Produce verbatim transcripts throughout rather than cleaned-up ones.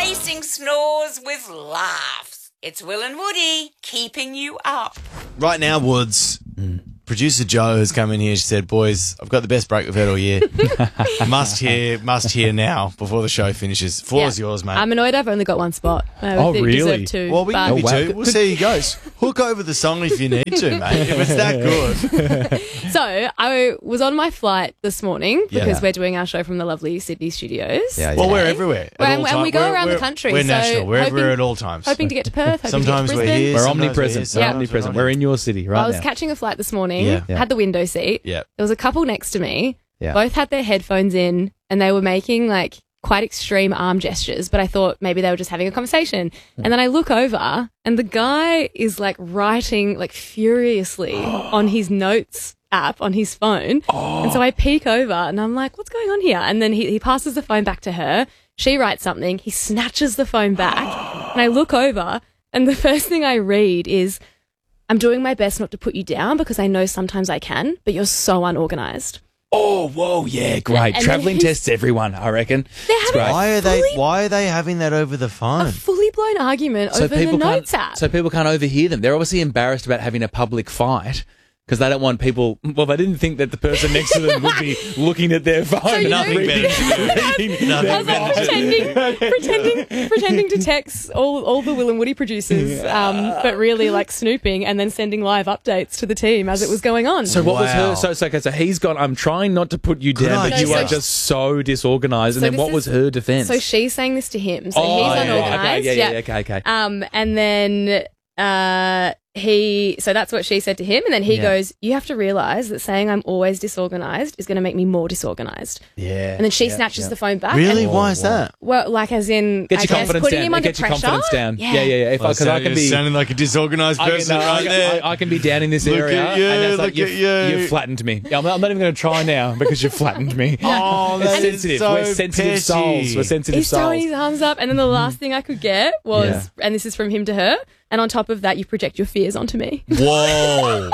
replacing snores with laughs. It's Will and Woody keeping you up. Right now, Woods, producer Joe has come in here. She said, boys, I've got the best break we've had all year. must hear, must hear now before the show finishes. Floor is Yeah. yours, mate. I'm annoyed I've only got one spot. I Oh, think really? deserve two, well, we but- can give you Oh, wow. two. We'll see how he goes. Hook over the song if you need to, mate. If it's that good. So I was on my flight this morning Yeah. because we're doing our show from the lovely Sydney studios. Yeah, Well, yeah. we're everywhere. at Well, all and- and time- we go we're- around the we're- country, We're so national. We're everywhere hoping- at all times. Hoping to get to Perth. Hoping Sometimes to get we're to Brisbane. here. We're sometimes omnipresent. here, We're sometimes omnipresent. not We're here. in your city right I was now. catching a flight this morning, Yeah. Yeah. had the window seat. Yeah. There was a couple next to me. Yeah. Both had their headphones in and they were making like quite extreme arm gestures, but I thought maybe they were just having a conversation. And then I look over and the guy is like writing like furiously on his notes app on his phone. And so I peek over and I'm like, what's going on here? And then he, he passes the phone back to her. She writes something. He snatches the phone back and I look over and the first thing I read is, I'm doing my best not to put you down because I know sometimes I can, but you're so unorganized. Oh, whoa, yeah, great. And Travelling then he's- tests everyone, I reckon. They're It's having great. Why are they? Fully- Why are they having that over the A phone? fully blown argument over the notes can't, app. so people can't overhear them. They're obviously embarrassed about having a public fight because they don't want people. Well, they didn't think that the person next to them would be looking at their phone. you Nothing know- better to do. Reading Nothing I was their like better phone. to do. pretending, pretending, pretending to text all, all the Will and Woody producers, um, but really like snooping and then sending live updates to the team as it was going on. So what was Wow. her? So, so, okay, so he's gone. I'm trying not to put you Good down, but idea. you No, are so- just so disorganised. And So then this what was is- her defence? So she's saying this to him. So Oh, he's yeah, yeah, unorganized. okay, yeah, yeah, okay, okay. Um, and then uh, he, so that's what she said to him. And then he Yeah. goes, you have to realize that saying I'm always disorganized is going to make me more disorganized. Yeah. And then she yeah, snatches yeah. the phone back. Really? And, Why is that? well, like as in, Get I your guess, confidence putting down. him under Get your pressure. confidence down. Yeah. Yeah, yeah, yeah. Well, Because I can be. sounding like a disorganised I can, person no, I, right can, there. I, I can be down in this Look area, at you, and that's like look you've, at you. you've flattened me. I'm not, I'm not even going to try now because you've flattened me. Oh, It's that is sensitive. so We're sensitive petty. souls. We're sensitive He's throwing souls. his arms up, and then the last thing I could get was, and this is from him to her, and on top of that, you project your fears onto me. Whoa.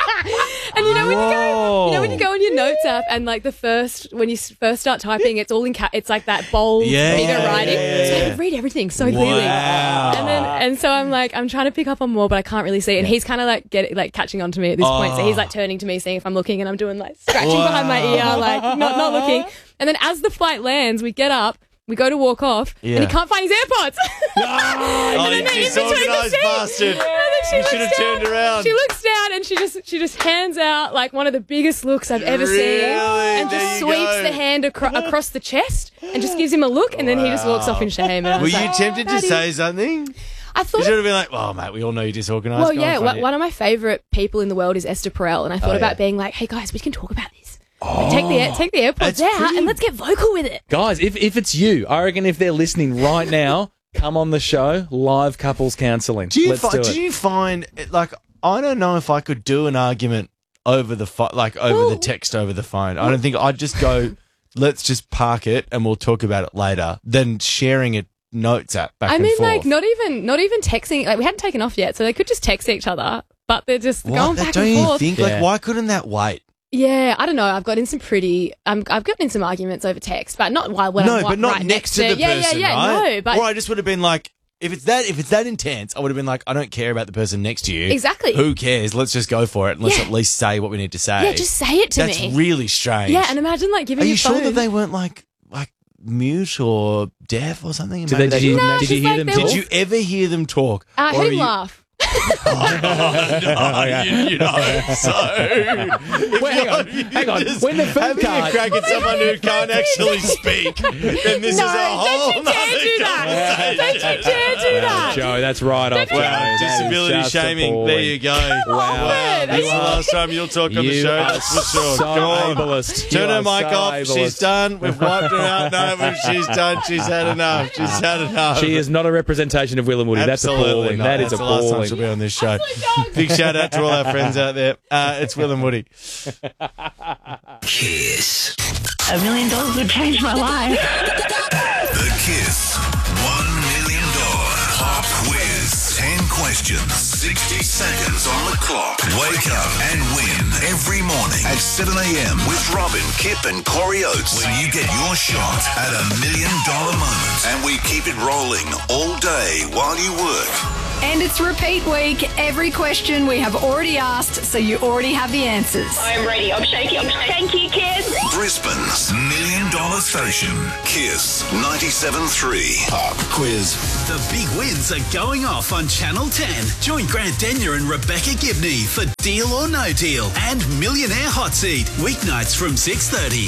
And you know when you go, Whoa. you know when you go on your notes app, and like the first when you s- first start typing, it's all in cap. It's like that bold, Yeah, bigger yeah, writing. yeah, So I yeah. could read everything so clearly. Wow. And then and so I'm like, I'm trying to pick up on more, but I can't really see. And he's kind of like get like catching on to me at this point. So he's like turning to me, seeing if I'm looking, and I'm doing like scratching Wow. behind my ear, like not not looking. And then as the flight lands, we get up. We go to walk off, Yeah. and he can't find his AirPods. Oh, you then in disorganised between the seats. bastard. And then she You looks should have down, turned around. She looks down and she just she just hands out like one of the biggest looks I've ever seen, Really? and There just you sweeps go. the hand acro- across the chest and just gives him a look, and then he just walks off in shame. And I Were was you like, tempted to Daddy. say something? I You thought. should have been like, "Oh, mate, we all know you're disorganised." Well, Go yeah, on, one, find it." one of my favourite people in the world is Esther Perel, and I thought Oh, about yeah. being like, "Hey guys, we can talk about this. Like, take the take the AirPods That's out pretty- and let's get vocal with it." Guys, if, if it's you, I reckon if they're listening right now, come on the show, live couples counselling. Do you Let's fi- do do it. you find like I don't know if I could do an argument over the pho- like over Well- the text over the phone. I don't think I'd just go. Let's just park it and we'll talk about it later. Than sharing it notes app back I and mean, forth. like not even not even texting. Like we hadn't taken off yet, so they could just text each other, but they're just What? going That- back don't and you forth. think Yeah. like why couldn't that wait? Yeah, I don't know. I've got in some pretty. Um, I've gotten in some arguments over text, but not while when no, I'm but not right next to the yeah, person, Yeah, yeah, right? No, but or I just would have been like, if it's that if it's that intense, I would have been like, I don't care about the person next to you. Exactly. Who cares? Let's just go for it and let's Yeah. at least say what we need to say. yeah, just say it to That's me. really strange. Yeah, and imagine like giving Are your you sure phone. that they weren't like like mute or deaf or something? Did, Maybe they, did you, No, did she's you hear like them they talk? Did you ever hear them talk? uh, Or are him you- laugh. Oh, you, you know, so Wait, hang on, hang on. When the phone having card- a crack at someone who can't actually speak, then this No, is a don't whole you dare nother do that. Don't you conversation. dare do that. Joe, that's right off. Wow, Joe. That is Disability just shaming. appalling. There you go. Wow. Wow. That's You the are- last time you'll talk on the You show. are That's for sure. so Go on. ableist. Turn You her are mic so off. ableist. She's done. We've wiped her out. No, she's done. She's had enough. She's had enough. She is not a representation of Will and Woody. That's Absolutely appalling. not. That is That's the last time she'll be appalling. on this show. Big shout out to all our friends out there. Uh, it's Will and Woody. Kiss. A million dollars would change my life. The Kiss one million dollars Pop Quiz. ten questions, sixty seconds on the clock. o'clock. Wake up and win every morning at seven a.m. with Robin, Kip and Corey Oates. When you get your shot at a million dollar moment. And we keep it rolling all day while you work. And it's repeat week. Every question we have already asked, so you already have the answers. I'm ready. I'm shaking. I'm shaking. Thank you, kids. Brisbane's million dollar station. Kiss ninety-seven point three. Pop quiz. The big wins are going off on Channel ten. Join Grant Denyer and Rebecca Gibney for Deal or No Deal and Millionaire Hot Seat. Weeknights from six thirty.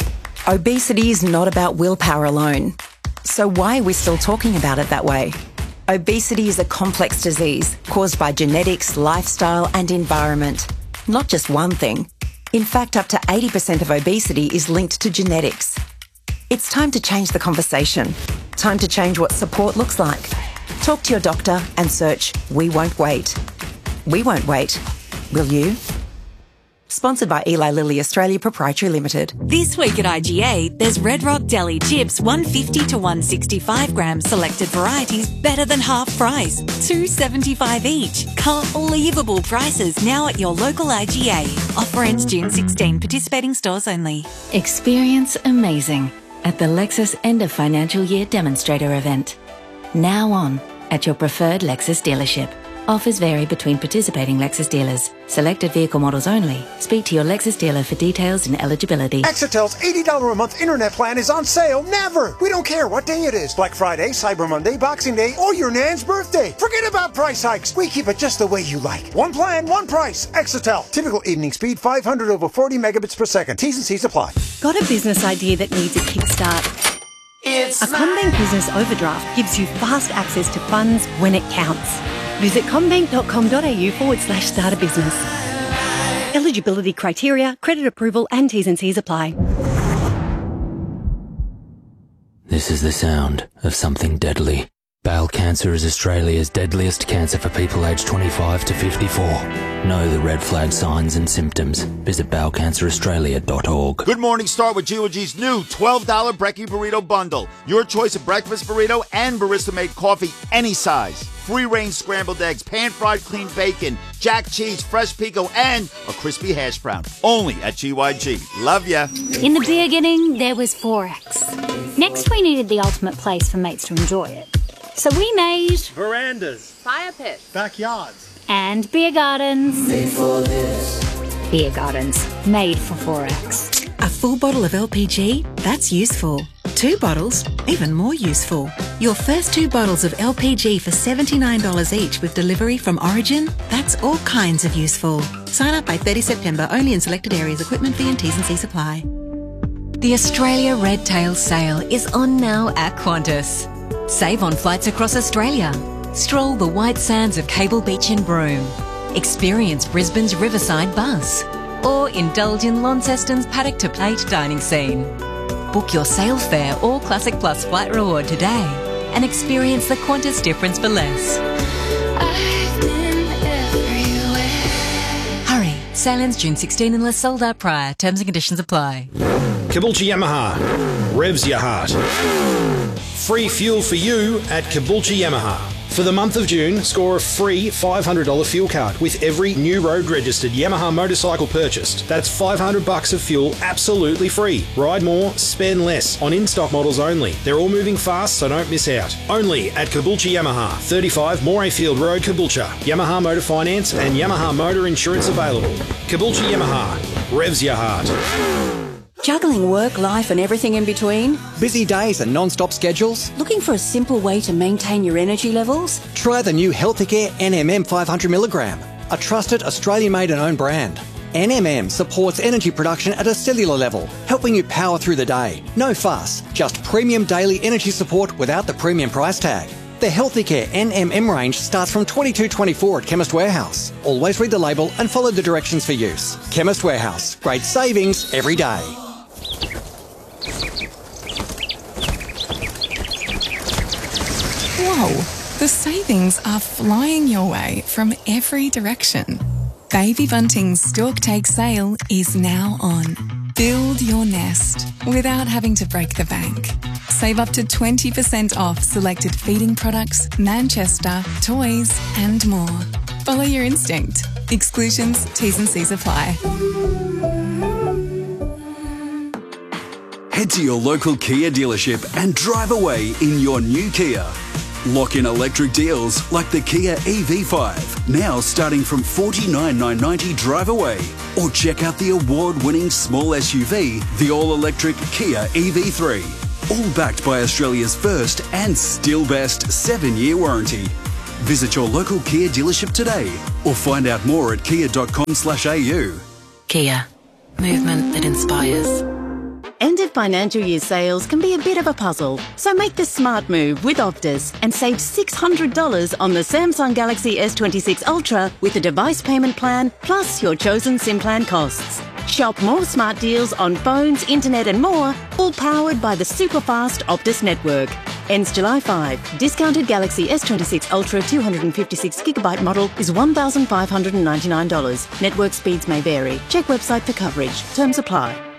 Obesity is not about willpower alone. So why are we still talking about it that way? Obesity is a complex disease caused by genetics, lifestyle and environment. Not just one thing. In fact, up to eighty percent of obesity is linked to genetics. It's time to change the conversation. Time to change what support looks like. Talk to your doctor and search We Won't Wait. We won't wait. Will you? Sponsored by Eli Lilly Australia Proprietary Limited. This week at I G A, there's Red Rock Deli chips, one fifty to one sixty-five gram selected varieties, better than half price, two seventy-five each. Unbelievable prices now at your local I G A. Offer ends June sixteenth. Participating stores only. Experience amazing at the Lexus End of Financial Year Demonstrator event. Now on at your preferred Lexus dealership. Offers vary between participating Lexus dealers. Selected vehicle models only. Speak to your Lexus dealer for details and eligibility. Exitel's eighty dollars a month internet plan is on sale never. We don't care what day it is. Black Friday, Cyber Monday, Boxing Day, or your Nan's birthday. Forget about price hikes. We keep it just the way you like. One plan, one price. Exitel. Typical evening speed five hundred over forty megabits per second. T's and C's apply. Got a business idea that needs a kickstart? It's a CommBank Business Overdraft gives you fast access to funds when it counts. Visit commbank.com.au forward slash start a business. Eligibility criteria, credit approval and T's and C's apply. This is the sound of something deadly. Bowel cancer is Australia's deadliest cancer for people aged twenty-five to fifty-four. Know the red flag signs and symptoms. Visit bowel cancer australia dot org. Good morning, start with G O G's new twelve dollars Brekkie Burrito Bundle. Your choice of breakfast burrito and barista-made coffee, any size. Free-range scrambled eggs, pan-fried clean bacon, jack cheese, fresh pico, and a crispy hash brown. Only at G Y G. Love ya. In the beginning, there was Forex. Next, we needed the ultimate place for mates to enjoy it. So we made verandas, fire pits, backyards, and beer gardens. Made for this. Beer gardens made for Forex. A full bottle of L P G? That's useful. Two bottles? Even more useful. Your first two bottles of L P G for seventy-nine dollars each with delivery from Origin? That's all kinds of useful. Sign up by thirtieth September, only in selected areas. Equipment fee and T's and C's apply. The Australia Red Tail Sale is on now at Qantas. Save on flights across Australia. Stroll the white sands of Cable Beach in Broome. Experience Brisbane's riverside buzz. Or indulge in Launceston's paddock to plate dining scene. Book your sale fare or Classic Plus flight reward today and experience the Qantas difference for less. I've been everywhere. Hurry, sale ends June sixteenth unless sold out prior. Terms and conditions apply. Caboolture Yamaha. Revs your heart. Free fuel for you at Caboolture Yamaha. For the month of June, score a free five hundred dollars fuel card with every new road registered Yamaha motorcycle purchased. That's five hundred bucks of fuel absolutely free. Ride more, spend less on in-stock models only. They're all moving fast, so don't miss out. Only at Caboolture Yamaha, thirty-five Morayfield Road, Caboolture. Yamaha Motor Finance and Yamaha Motor Insurance available. Caboolture Yamaha. Revs your heart. Juggling work, life and everything in between? Busy days and non-stop schedules? Looking for a simple way to maintain your energy levels? Try the new Healthicare N M M five hundred milligram, a trusted Australian-made and owned brand. N M M supports energy production at a cellular level, helping you power through the day. No fuss, just premium daily energy support without the premium price tag. The Healthicare N M M range starts from twenty-two twenty-four at Chemist Warehouse. Always read the label and follow the directions for use. Chemist Warehouse, great savings every day. Whoa, the savings are flying your way from every direction. Baby Bunting's Stork Take sale is now on. Build your nest without having to break the bank. Save up to twenty percent off selected feeding products, Manchester, toys and more. Follow your instinct. Exclusions, T's and C's apply. Head to your local Kia dealership and drive away in your new Kia. Lock in electric deals like the Kia E V five, now starting from forty-nine thousand nine hundred ninety drive away. Or check out the award-winning small S U V, the all-electric Kia E V three. All backed by Australia's first and still best seven-year warranty. Visit your local Kia dealership today or find out more at kia dot com slash a u. Kia. Movement that inspires. End of financial year sales can be a bit of a puzzle, so make the smart move with Optus and save six hundred dollars on the Samsung Galaxy S twenty-six Ultra with a device payment plan plus your chosen SIM plan costs. Shop more smart deals on phones, internet and more, all powered by the super fast Optus network. Ends July fifth. Discounted Galaxy S twenty-six Ultra two hundred fifty-six gigabyte model is one thousand five hundred ninety-nine dollars. Network speeds may vary. Check website for coverage. Terms apply.